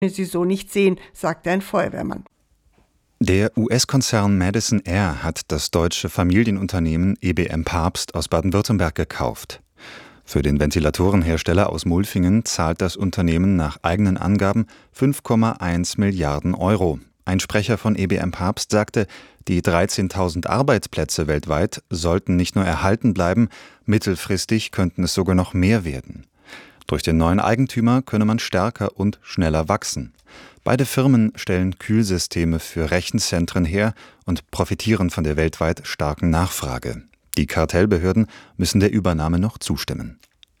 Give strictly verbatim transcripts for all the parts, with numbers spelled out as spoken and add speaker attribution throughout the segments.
Speaker 1: sie so nicht sehen, sagte ein Feuerwehrmann.
Speaker 2: Der U S-Konzern Madison Air hat das deutsche Familienunternehmen E B M Papst aus Baden-Württemberg gekauft. Für den Ventilatorenhersteller aus Mulfingen zahlt das Unternehmen nach eigenen Angaben fünf Komma eins Milliarden Euro. Ein Sprecher von E B M Papst sagte, die dreizehntausend Arbeitsplätze weltweit sollten nicht nur erhalten bleiben, mittelfristig könnten es sogar noch mehr werden. Durch den neuen Eigentümer könne man stärker und schneller wachsen. Beide Firmen stellen Kühlsysteme für Rechenzentren her und profitieren von der weltweit starken Nachfrage. Die Kartellbehörden müssen der Übernahme noch zustimmen.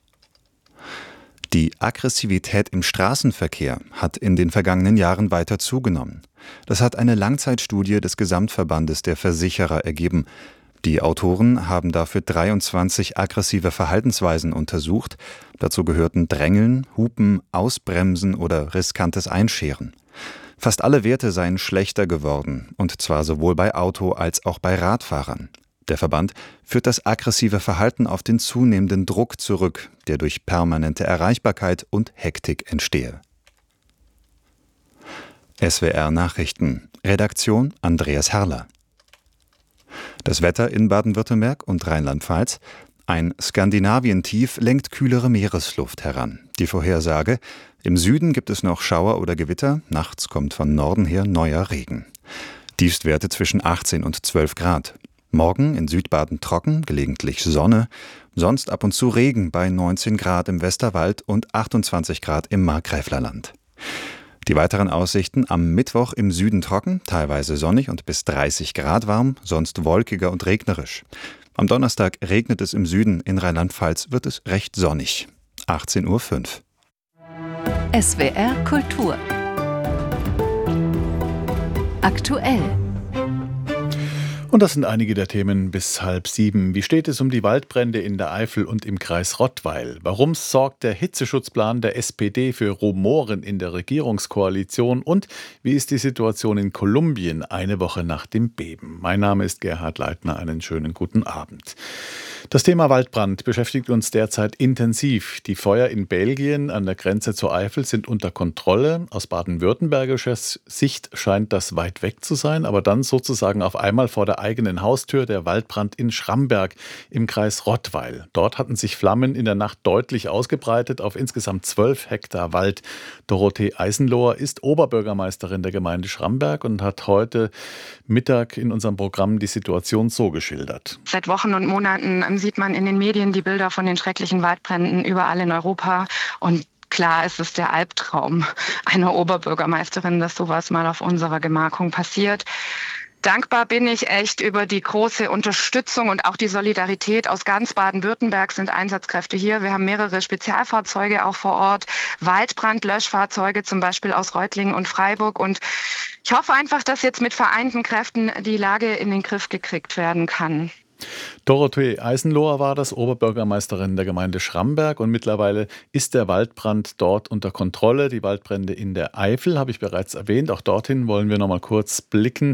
Speaker 2: Die Aggressivität im Straßenverkehr hat in den vergangenen Jahren weiter zugenommen. Das hat eine Langzeitstudie des Gesamtverbandes der Versicherer ergeben. Die Autoren haben dafür dreiundzwanzig aggressive Verhaltensweisen untersucht. Dazu gehörten Drängeln, Hupen, Ausbremsen oder riskantes Einscheren. Fast alle Werte seien schlechter geworden, und zwar sowohl bei Auto- als auch bei Radfahrern. Der Verband führt das aggressive Verhalten auf den zunehmenden Druck zurück, der durch permanente Erreichbarkeit und Hektik entstehe. S W R Nachrichten. Redaktion Andreas Herrler. Das Wetter in Baden-Württemberg und Rheinland-Pfalz. Ein Skandinavien-Tief lenkt kühlere Meeresluft heran. Die Vorhersage: Im Süden gibt es noch Schauer oder Gewitter, nachts kommt von Norden her neuer Regen. Tiefstwerte zwischen achtzehn und zwölf Grad. Morgen in Südbaden trocken, gelegentlich Sonne, sonst ab und zu Regen bei neunzehn Grad im Westerwald und achtundzwanzig Grad im Markgräflerland. Die weiteren Aussichten: am Mittwoch im Süden trocken, teilweise sonnig und bis dreißig Grad warm, sonst wolkiger und regnerisch. Am Donnerstag regnet es im Süden, in Rheinland-Pfalz wird es recht sonnig. achtzehn Uhr fünf.
Speaker 3: S W R Kultur. Aktuell.
Speaker 4: Und das sind einige der Themen bis halb sieben. Wie steht es um die Waldbrände in der Eifel und im Kreis Rottweil? Warum sorgt der Hitzeschutzplan der S P D für Rumoren in der Regierungskoalition? Und wie ist die Situation in Kolumbien eine Woche nach dem Beben? Mein Name ist Gerhard Leitner. Einen schönen guten Abend. Das Thema Waldbrand beschäftigt uns derzeit intensiv. Die Feuer in Belgien an der Grenze zur Eifel sind unter Kontrolle. Aus baden-württembergischer Sicht scheint das weit weg zu sein, aber dann sozusagen auf einmal vor der eigenen Haustür der Waldbrand in Schramberg im Kreis Rottweil. Dort hatten sich Flammen in der Nacht deutlich ausgebreitet auf insgesamt zwölf Hektar Wald. Dorothee Eisenlohr ist Oberbürgermeisterin der Gemeinde Schramberg und hat heute Mittag in unserem Programm die Situation so geschildert.
Speaker 5: Seit Wochen und Monaten sieht man in den Medien die Bilder von den schrecklichen Waldbränden überall in Europa. Und klar ist es der Albtraum einer Oberbürgermeisterin, dass sowas mal auf unserer Gemarkung passiert. Dankbar bin ich echt über die große Unterstützung und auch die Solidarität aus ganz Baden-Württemberg sind Einsatzkräfte hier. Wir haben mehrere Spezialfahrzeuge auch vor Ort, Waldbrandlöschfahrzeuge zum Beispiel aus Reutlingen und Freiburg. Und ich hoffe einfach, dass jetzt mit vereinten Kräften die Lage in den Griff gekriegt werden kann.
Speaker 4: Dorothee Eisenlohr war das, Oberbürgermeisterin der Gemeinde Schramberg, und mittlerweile ist der Waldbrand dort unter Kontrolle. Die Waldbrände in der Eifel habe ich bereits erwähnt, auch dorthin wollen wir noch mal kurz blicken.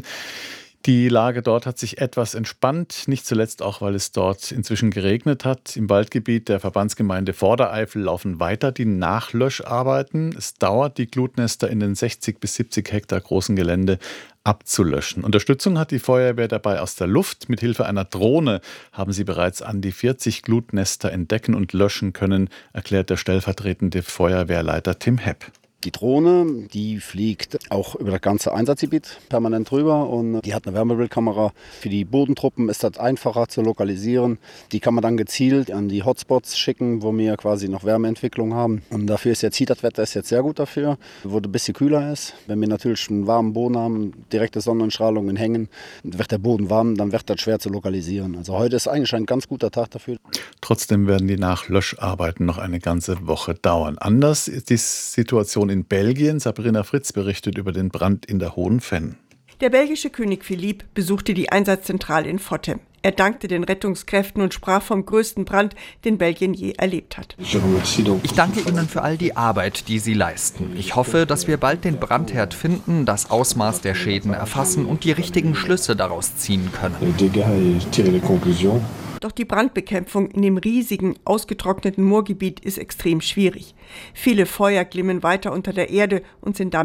Speaker 4: Die Lage dort hat sich etwas entspannt, nicht zuletzt auch, weil es dort inzwischen geregnet hat. Im Waldgebiet der Verbandsgemeinde Vordereifel laufen weiter die Nachlöscharbeiten. Es dauert, die Glutnester in den sechzig bis siebzig Hektar großen Gelände abzulöschen. Unterstützung hat die Feuerwehr dabei aus der Luft. Mit Hilfe einer Drohne haben sie bereits an die vierzig Glutnester entdecken und löschen können, erklärt der stellvertretende Feuerwehrleiter Tim Hepp.
Speaker 6: Die Drohne, die fliegt auch über das ganze Einsatzgebiet permanent drüber und die hat eine Wärmebildkamera. Für die Bodentruppen ist das einfacher zu lokalisieren. Die kann man dann gezielt an die Hotspots schicken, wo wir quasi noch Wärmeentwicklung haben. Und dafür ist jetzt, das Wetter ist jetzt sehr gut dafür, wo es ein bisschen kühler ist. Wenn wir natürlich einen warmen Boden haben, direkte Sonnenstrahlung hängen, wird der Boden warm, dann wird das schwer zu lokalisieren. Also heute ist eigentlich ein ganz guter Tag dafür.
Speaker 4: Trotzdem werden die Nachlöscharbeiten noch eine ganze Woche dauern. Anders ist die Situation in Belgien. Sabrina Fritz berichtet über den Brand in der Hohen Venn.
Speaker 1: Der belgische König Philippe besuchte die Einsatzzentrale in Fottem. Er dankte den Rettungskräften und sprach vom größten Brand, den Belgien je erlebt hat.
Speaker 7: Ich danke Ihnen für all die Arbeit, die Sie leisten. Ich hoffe, dass wir bald den Brandherd finden, das Ausmaß der Schäden erfassen und die richtigen Schlüsse daraus ziehen können.
Speaker 1: Doch die Brandbekämpfung in dem riesigen, ausgetrockneten Moorgebiet ist extrem schwierig. Viele Feuer glimmen weiter unter der Erde und sind damit